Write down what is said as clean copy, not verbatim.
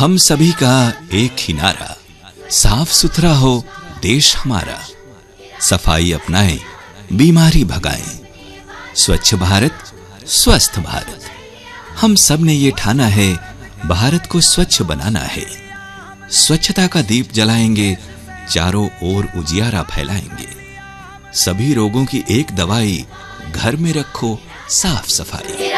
हम सभी का एक ही नारा, साफ सुथरा हो देश हमारा। सफाई अपनाएं, बीमारी भगाएं। स्वच्छ भारत, स्वस्थ भारत। हम सब ने ये ठाना है, भारत को स्वच्छ बनाना है। स्वच्छता का दीप जलाएंगे, चारों ओर उजियारा फैलाएंगे। सभी रोगों की एक दवाई, घर में रखो साफ सफाई।